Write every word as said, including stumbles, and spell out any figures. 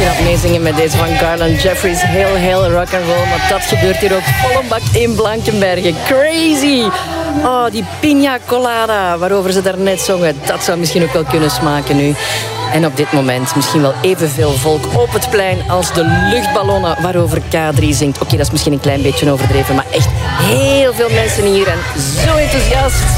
misschien aan het meezingen met deze van Garland Jeffries. Heel, heel rock and roll. Maar dat gebeurt hier ook volle bak in Blankenberge. Crazy! Oh, die pina colada waarover ze daarnet zongen. Dat zou misschien ook wel kunnen smaken nu. En op dit moment misschien wel evenveel volk op het plein als de luchtballonnen waarover K drie zingt. Oké, okay, dat is misschien een klein beetje overdreven, maar echt heel veel mensen hier en zo enthousiast.